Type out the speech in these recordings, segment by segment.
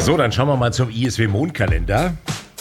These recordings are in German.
So, dann schauen wir mal zum ISW-Mondkalender.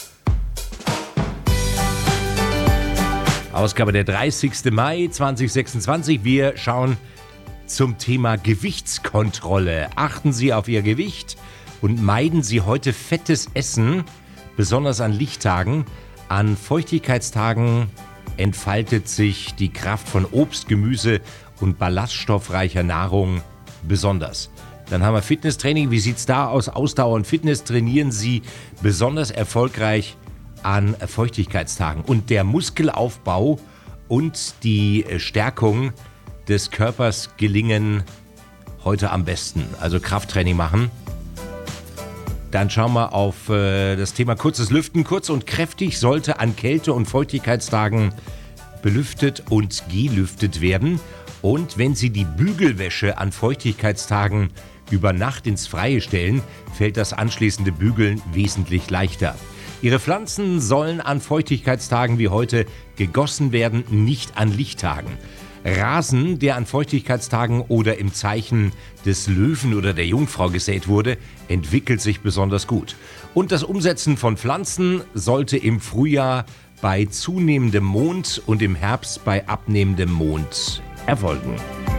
Ausgabe der 30. Mai 2026. Wir schauen zum Thema Gewichtskontrolle. Achten Sie auf Ihr Gewicht und meiden Sie heute fettes Essen, besonders an Lichttagen. An Feuchtigkeitstagen entfaltet sich die Kraft von Obst, Gemüse und ballaststoffreicher Nahrung besonders. Dann haben wir Fitnesstraining. Wie sieht es da aus? Ausdauer und Fitness trainieren Sie besonders erfolgreich an Feuchtigkeitstagen. Und der Muskelaufbau und die Stärkung des Körpers gelingen heute am besten. Also Krafttraining machen. Dann schauen wir auf das Thema kurzes Lüften. Kurz und kräftig sollte an Kälte- und Feuchtigkeitstagen belüftet und gelüftet werden. Und wenn Sie die Bügelwäsche an Feuchtigkeitstagen über Nacht ins Freie stellen, fällt das anschließende Bügeln wesentlich leichter. Ihre Pflanzen sollen an Feuchtigkeitstagen wie heute gegossen werden, nicht an Lichttagen. Rasen, der an Feuchtigkeitstagen oder im Zeichen des Löwen oder der Jungfrau gesät wurde, entwickelt sich besonders gut. Und das Umsetzen von Pflanzen sollte im Frühjahr bei zunehmendem Mond und im Herbst bei abnehmendem Mond erfolgen.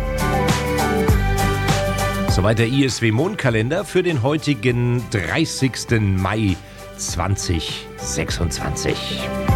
Soweit der ISW-Mondkalender für den heutigen 30. Mai 2026.